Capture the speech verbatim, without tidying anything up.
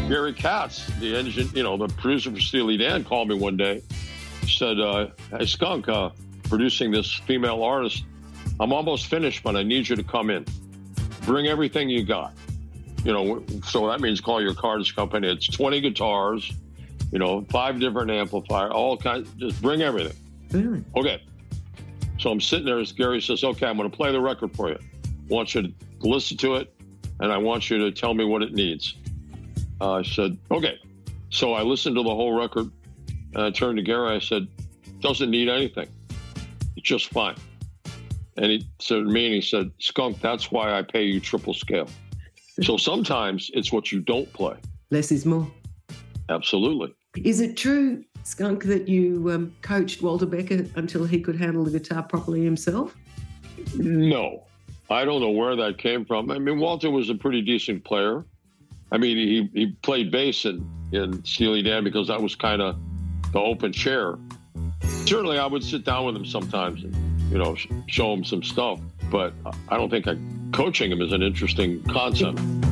Gary Katz, the engine, you know, the producer for Steely Dan, called me one day. Said, uh, "Hey, Skunk, uh, producing this female artist. I'm almost finished, but I need you to come in. Bring everything you got. You know, so that means call your cards company. It's twenty guitars, you know, five different amplifiers, all kinds. Just bring everything." Really? Okay. So I'm sitting there as Gary says, "Okay, I'm going to play the record for you. I want you to listen to it, and I want you to tell me what it needs." Uh, I said, "Okay." So I listened to the whole record, and I turned to Gary. I said, "Doesn't need anything. It's just fine." And he said to me, and he said, "Skunk, that's why I pay you triple scale." So sometimes it's what you don't play. Less is more. Absolutely. Is it true, Skunk, that you um, coached Walter Becker until he could handle the guitar properly himself? No. I don't know where that came from. I mean, Walter was a pretty decent player. I mean, he, he played bass in, in Steely Dan because that was kind of the open chair. Certainly, I would sit down with him sometimes and, you know, sh- show him some stuff. But I don't think I, coaching him is an interesting concept.